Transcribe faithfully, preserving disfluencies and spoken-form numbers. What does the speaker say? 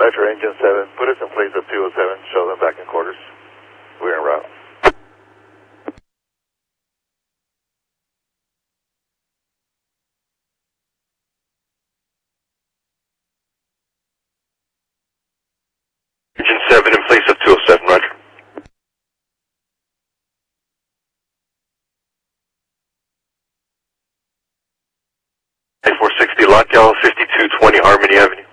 Dispatcher, Engine seven, put us in place of two oh seven, show them back in quarters. We're en route. Engine seven in place of two oh seven, roger. four sixty Lockout, fifty-two twenty Harmony Avenue.